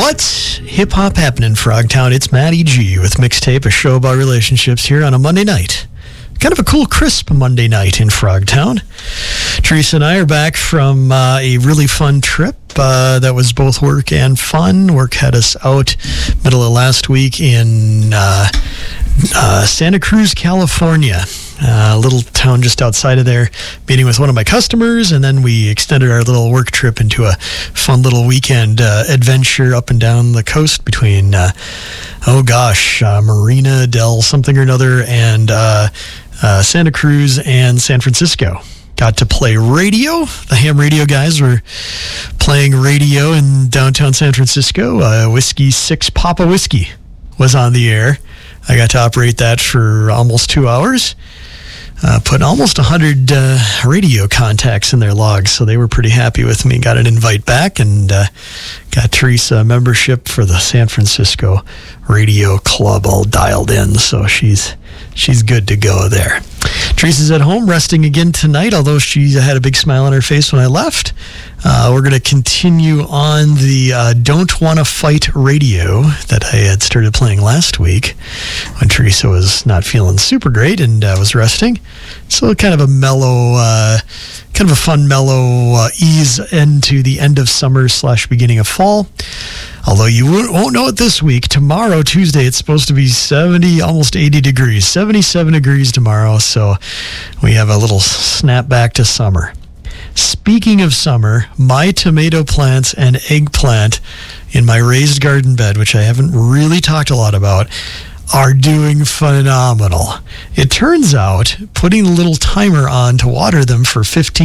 What's hip-hop happening, Frogtown? It's Matty G with Mixtape, a show about relationships here on a Monday night. Kind of a cool, crisp Monday night in Frogtown. Teresa and I are back from a really fun trip that was both work and fun. Work had us out middle of last week in Santa Cruz, California. A little town just outside of there, meeting with one of my customers, and then we extended our little work trip into a fun little weekend adventure up and down the coast between, Marina del something or another, and Santa Cruz and San Francisco. Got to play radio. The ham radio guys were playing radio in downtown San Francisco. Whiskey 6 Papa Whiskey was on the air. I got to operate that for almost 2 hours. Put almost 100 radio contacts in their logs, so they were pretty happy with me. Got an invite back and got Teresa a membership for the San Francisco Radio Club all dialed in, so she's good to go there. Teresa's at home resting again tonight, although she had a big smile on her face when I left. We're going to continue on the Don't Wanna Fight radio that I had started playing last week when Teresa was not feeling super great and was resting. So kind of a fun mellow ease into the end of summer / beginning of fall. Although you won't know it this week. Tomorrow, Tuesday, it's supposed to be 70, almost 80 degrees. 77 degrees tomorrow, so we have a little snap back to summer. Speaking of summer, my tomato plants and eggplant in my raised garden bed, which I haven't really talked a lot about, are doing phenomenal. It turns out putting a little timer on to water them for 15